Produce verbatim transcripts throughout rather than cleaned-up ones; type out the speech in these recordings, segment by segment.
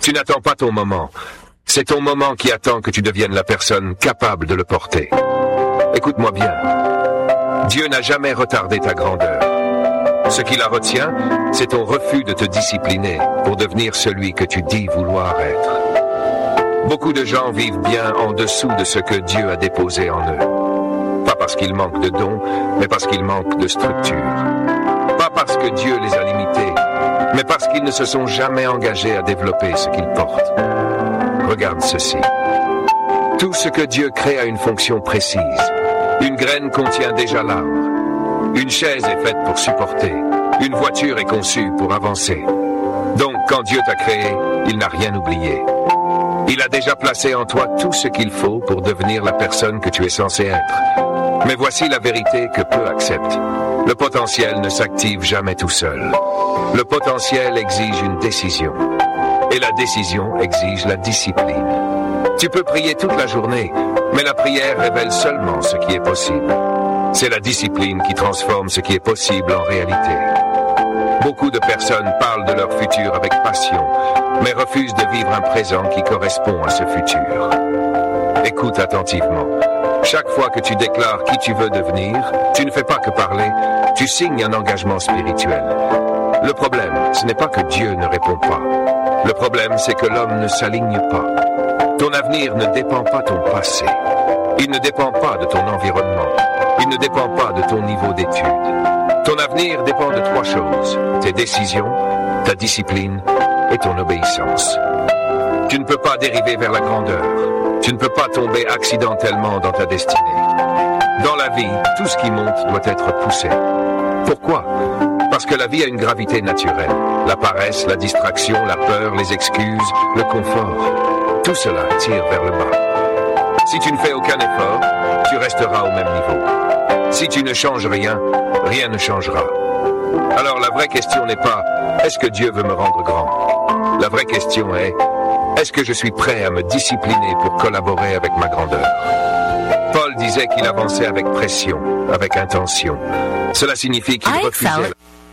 Tu n'attends pas ton moment. C'est ton moment qui attend que tu deviennes la personne capable de le porter. Écoute-moi bien. Dieu n'a jamais retardé ta grandeur. Ce qui la retient, c'est ton refus de te discipliner pour devenir celui que tu dis vouloir être. Beaucoup de gens vivent bien en dessous de ce que Dieu a déposé en eux. Pas parce qu'ils manquent de dons, mais parce qu'ils manquent de structure. Pas parce que Dieu les a limités, mais parce qu'ils ne se sont jamais engagés à développer ce qu'ils portent. Regarde ceci. Tout ce que Dieu crée a une fonction précise. Une graine contient déjà l'arbre. Une chaise est faite pour supporter. Une voiture est conçue pour avancer. Donc, quand Dieu t'a créé, il n'a rien oublié. Il a déjà placé en toi tout ce qu'il faut pour devenir la personne que tu es censé être. Mais voici la vérité que peu acceptent. Le potentiel ne s'active jamais tout seul. Le potentiel exige une décision. Et la décision exige la discipline. Tu peux prier toute la journée, mais la prière révèle seulement ce qui est possible. C'est la discipline qui transforme ce qui est possible en réalité. Beaucoup de personnes parlent de leur futur avec passion, mais refusent de vivre un présent qui correspond à ce futur. Écoute attentivement. Chaque fois que tu déclares qui tu veux devenir, tu ne fais pas que parler, tu signes un engagement spirituel. Le problème, ce n'est pas que Dieu ne répond pas. Le problème, c'est que l'homme ne s'aligne pas. Ton avenir ne dépend pas de ton passé. Il ne dépend pas de ton environnement. Il ne dépend pas de ton niveau d'études. Ton avenir dépend de trois choses. Tes décisions, ta discipline et ton obéissance. Tu ne peux pas dériver vers la grandeur. Tu ne peux pas tomber accidentellement dans ta destinée. Dans la vie, tout ce qui monte doit être poussé. Pourquoi ? Parce que la vie a une gravité naturelle. La paresse, la distraction, la peur, les excuses, le confort. Tout cela tire vers le bas. Si tu ne fais aucun effort, tu resteras au même niveau. Si tu ne changes rien, rien ne changera. Alors la vraie question n'est pas « Est-ce que Dieu veut me rendre grand ?» La vraie question est « Est-ce que je suis prêt à me discipliner pour collaborer avec ma grandeur ?» Paul disait qu'il avançait avec pression, avec intention. Cela signifie qu'il refusait...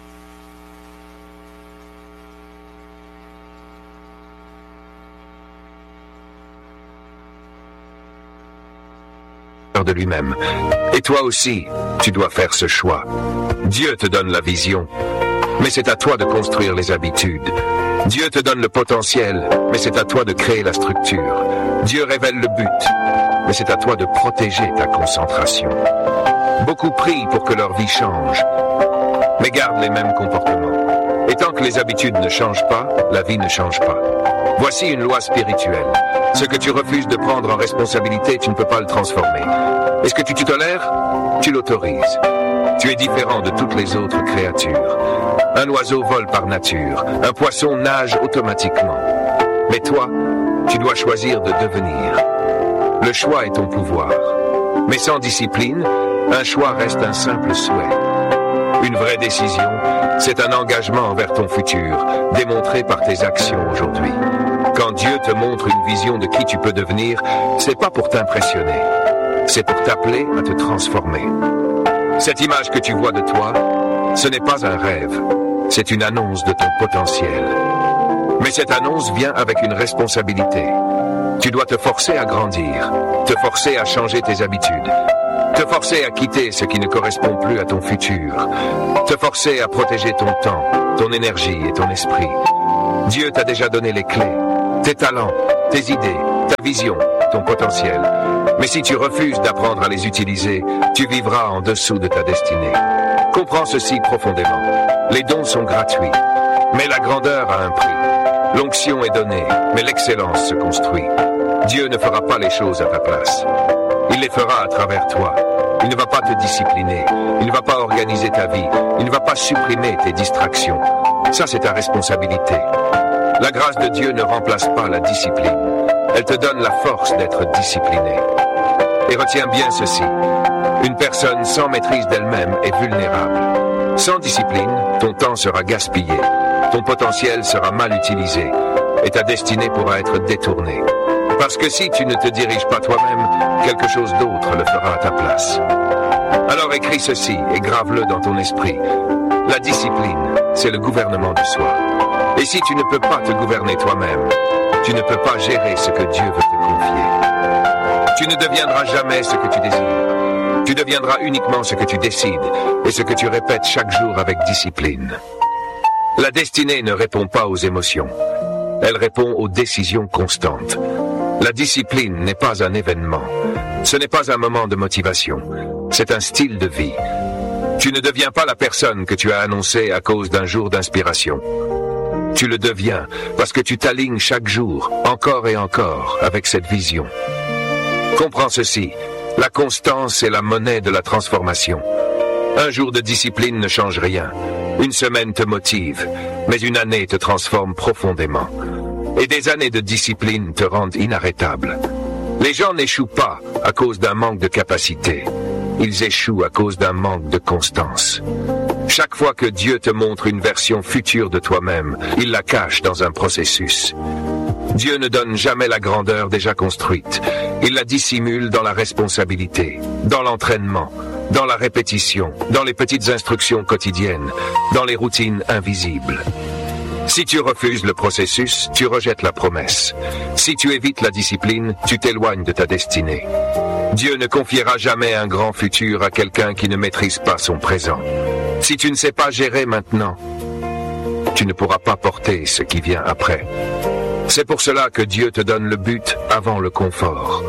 de lui-même. Et toi aussi, tu dois faire ce choix. Dieu te donne la vision, mais c'est à toi de construire les habitudes. Dieu te donne le potentiel, mais c'est à toi de créer la structure. Dieu révèle le but, mais c'est à toi de protéger ta concentration. Beaucoup prient pour que leur vie change, mais gardent les mêmes comportements. Et tant que les habitudes ne changent pas, la vie ne change pas. Voici une loi spirituelle. Ce que tu refuses de prendre en responsabilité, tu ne peux pas le transformer. Et ce que tu te tolères, tu l'autorises. Tu es différent de toutes les autres créatures. Un oiseau vole par nature. Un poisson nage automatiquement. Mais toi, tu dois choisir de devenir. Le choix est ton pouvoir. Mais sans discipline, un choix reste un simple souhait. Une vraie décision, c'est un engagement envers ton futur, démontré par tes actions aujourd'hui. Quand Dieu te montre une vision de qui tu peux devenir, c'est pas pour t'impressionner, c'est pour t'appeler à te transformer. Cette image que tu vois de toi, ce n'est pas un rêve, c'est une annonce de ton potentiel. Mais cette annonce vient avec une responsabilité. Tu dois te forcer à grandir, te forcer à changer tes habitudes, te forcer à quitter ce qui ne correspond plus à ton futur, te forcer à protéger ton temps, ton énergie et ton esprit. Dieu t'a déjà donné les clés, tes talents, tes idées, ta vision, ton potentiel. Mais si tu refuses d'apprendre à les utiliser, tu vivras en dessous de ta destinée. Comprends ceci profondément. Les dons sont gratuits, mais la grandeur a un prix. L'onction est donnée, mais l'excellence se construit. Dieu ne fera pas les choses à ta place. Il les fera à travers toi. Il ne va pas te discipliner. Il ne va pas organiser ta vie. Il ne va pas supprimer tes distractions. Ça, c'est ta responsabilité. La grâce de Dieu ne remplace pas la discipline. Elle te donne la force d'être discipliné. Et retiens bien ceci. Une personne sans maîtrise d'elle-même est vulnérable. Sans discipline, ton temps sera gaspillé. Ton potentiel sera mal utilisé. Et ta destinée pourra être détournée. Parce que si tu ne te diriges pas toi-même, quelque chose d'autre le fera à ta place. Alors écris ceci et grave-le dans ton esprit. La discipline, c'est le gouvernement de soi. Et si tu ne peux pas te gouverner toi-même, tu ne peux pas gérer ce que Dieu veut te confier. Tu ne deviendras jamais ce que tu désires. Tu deviendras uniquement ce que tu décides et ce que tu répètes chaque jour avec discipline. La destinée ne répond pas aux émotions. Elle répond aux décisions constantes. La discipline n'est pas un événement. Ce n'est pas un moment de motivation. C'est un style de vie. Tu ne deviens pas la personne que tu as annoncée à cause d'un jour d'inspiration. Tu le deviens parce que tu t'alignes chaque jour, encore et encore, avec cette vision. Comprends ceci, la constance est la monnaie de la transformation. Un jour de discipline ne change rien. Une semaine te motive, mais une année te transforme profondément. Et des années de discipline te rendent inarrêtable. Les gens n'échouent pas à cause d'un manque de capacité. Ils échouent à cause d'un manque de constance. Chaque fois que Dieu te montre une version future de toi-même, il la cache dans un processus. Dieu ne donne jamais la grandeur déjà construite. Il la dissimule dans la responsabilité, dans l'entraînement, dans la répétition, dans les petites instructions quotidiennes, dans les routines invisibles. Si tu refuses le processus, tu rejettes la promesse. Si tu évites la discipline, tu t'éloignes de ta destinée. Dieu ne confiera jamais un grand futur à quelqu'un qui ne maîtrise pas son présent. Si tu ne sais pas gérer maintenant, tu ne pourras pas porter ce qui vient après. C'est pour cela que Dieu te donne le but avant le confort.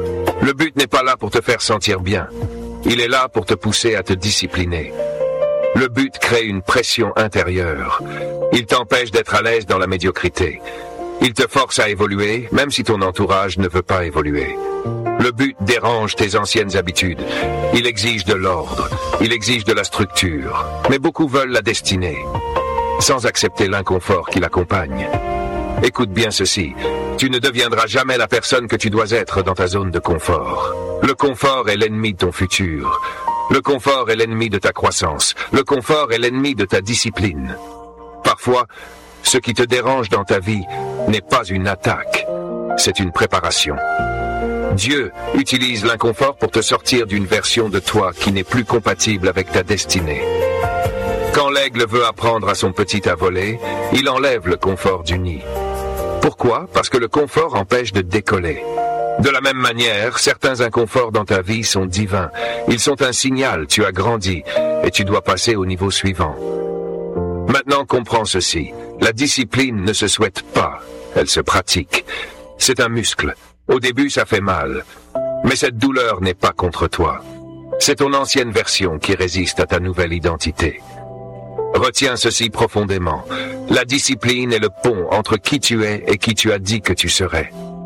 Le but n'est pas là pour te faire sentir bien. Il est là pour te pousser à te discipliner. Le but crée une pression intérieure. Il t'empêche d'être à l'aise dans la médiocrité. Il te force à évoluer, même si ton entourage ne veut pas évoluer. Le but dérange tes anciennes habitudes. Il exige de l'ordre. Il exige de la structure. Mais beaucoup veulent la destinée, sans accepter l'inconfort qui l'accompagne. Écoute bien ceci. Tu ne deviendras jamais la personne que tu dois être dans ta zone de confort. Le confort est l'ennemi de ton futur. Le confort est l'ennemi de ta croissance. Le confort est l'ennemi de ta discipline. Parfois, ce qui te dérange dans ta vie n'est pas une attaque, c'est une préparation. Dieu utilise l'inconfort pour te sortir d'une version de toi qui n'est plus compatible avec ta destinée. Quand l'aigle veut apprendre à son petit à voler, il enlève le confort du nid. Pourquoi? Parce que le confort empêche de décoller. De la même manière, certains inconforts dans ta vie sont divins. Ils sont un signal, tu as grandi et tu dois passer au niveau suivant. Maintenant, comprends ceci. La discipline ne se souhaite pas, elle se pratique. C'est un muscle. Au début, ça fait mal. Mais cette douleur n'est pas contre toi. C'est ton ancienne version qui résiste à ta nouvelle identité. Retiens ceci profondément. La discipline est le pont entre qui tu es et qui tu as dit que tu serais.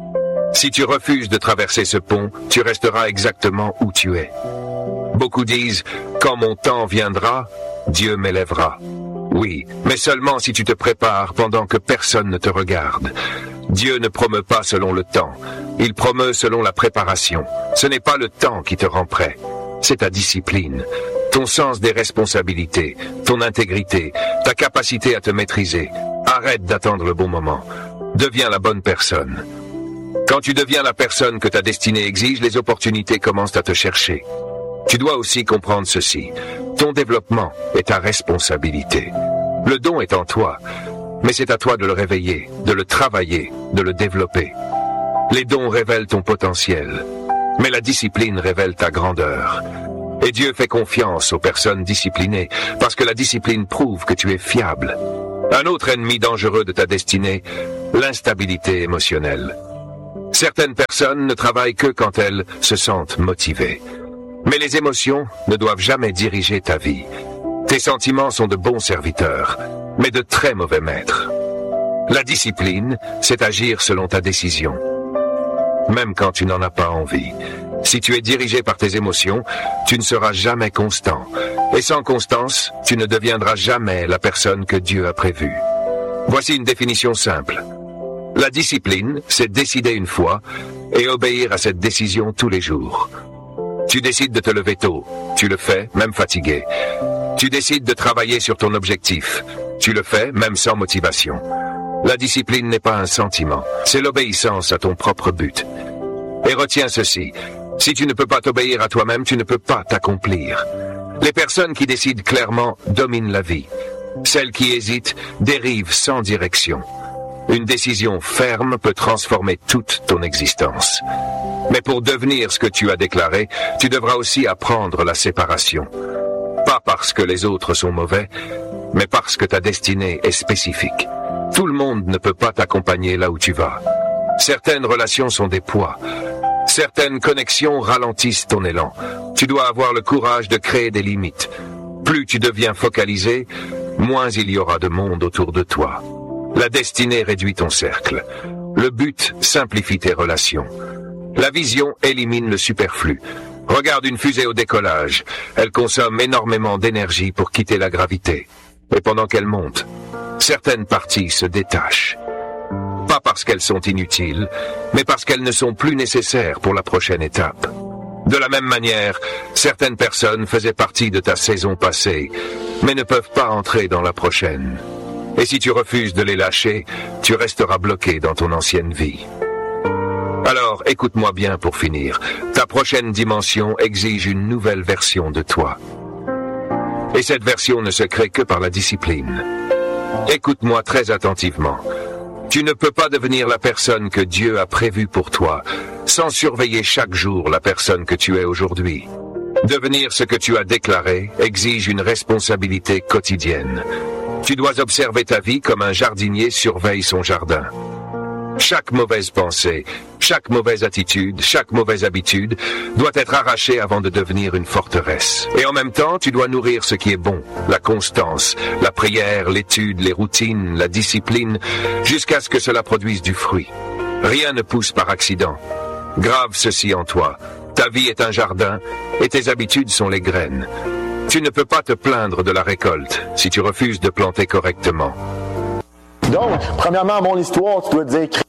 Si tu refuses de traverser ce pont, tu resteras exactement où tu es. Beaucoup disent « Quand mon temps viendra, Dieu m'élèvera ». Oui, mais seulement si tu te prépares pendant que personne ne te regarde. Dieu ne promeut pas selon le temps. Il promeut selon la préparation. Ce n'est pas le temps qui te rend prêt. C'est ta discipline, ton sens des responsabilités, ton intégrité, ta capacité à te maîtriser. Arrête d'attendre le bon moment. Deviens la bonne personne. Quand tu deviens la personne que ta destinée exige, les opportunités commencent à te chercher. Tu dois aussi comprendre ceci. Ton développement est ta responsabilité. Le don est en toi, mais c'est à toi de le réveiller, de le travailler, de le développer. Les dons révèlent ton potentiel, mais la discipline révèle ta grandeur. Et Dieu fait confiance aux personnes disciplinées, parce que la discipline prouve que tu es fiable. Un autre ennemi dangereux de ta destinée, l'instabilité émotionnelle. Certaines personnes ne travaillent que quand elles se sentent motivées. Mais les émotions ne doivent jamais diriger ta vie. Tes sentiments sont de bons serviteurs, mais de très mauvais maîtres. La discipline, c'est agir selon ta décision, même quand tu n'en as pas envie. Si tu es dirigé par tes émotions, tu ne seras jamais constant. Et sans constance, tu ne deviendras jamais la personne que Dieu a prévue. Voici une définition simple. La discipline, c'est décider une fois et obéir à cette décision tous les jours. Tu décides de te lever tôt, tu le fais, même fatigué. Tu décides de travailler sur ton objectif, tu le fais, même sans motivation. La discipline n'est pas un sentiment, c'est l'obéissance à ton propre but. Et retiens ceci, si tu ne peux pas t'obéir à toi-même, tu ne peux pas t'accomplir. Les personnes qui décident clairement dominent la vie. Celle qui hésite dérive sans direction. Une décision ferme peut transformer toute ton existence. Mais pour devenir ce que tu as déclaré, tu devras aussi apprendre la séparation. Pas parce que les autres sont mauvais, mais parce que ta destinée est spécifique. Tout le monde ne peut pas t'accompagner là où tu vas. Certaines relations sont des poids. Certaines connexions ralentissent ton élan. Tu dois avoir le courage de créer des limites. Plus tu deviens focalisé, moins il y aura de monde autour de toi. La destinée réduit ton cercle. Le but simplifie tes relations. La vision élimine le superflu. Regarde une fusée au décollage. Elle consomme énormément d'énergie pour quitter la gravité. Et pendant qu'elle monte, certaines parties se détachent. Pas parce qu'elles sont inutiles, mais parce qu'elles ne sont plus nécessaires pour la prochaine étape. De la même manière, certaines personnes faisaient partie de ta saison passée, mais ne peuvent pas entrer dans la prochaine. Et si tu refuses de les lâcher, tu resteras bloqué dans ton ancienne vie. Alors, écoute-moi bien pour finir. Ta prochaine dimension exige une nouvelle version de toi. Et cette version ne se crée que par la discipline. Écoute-moi très attentivement. Tu ne peux pas devenir la personne que Dieu a prévue pour toi sans surveiller chaque jour la personne que tu es aujourd'hui. Devenir ce que tu as déclaré exige une responsabilité quotidienne. Tu dois observer ta vie comme un jardinier surveille son jardin. Chaque mauvaise pensée, chaque mauvaise attitude, chaque mauvaise habitude doit être arrachée avant de devenir une forteresse. Et en même temps, tu dois nourrir ce qui est bon, la constance, la prière, l'étude, les routines, la discipline, jusqu'à ce que cela produise du fruit. Rien ne pousse par accident. Grave ceci en toi. Ta vie est un jardin et tes habitudes sont les graines. Tu ne peux pas te plaindre de la récolte si tu refuses de planter correctement. Donc, premièrement, mon histoire, tu dois te dire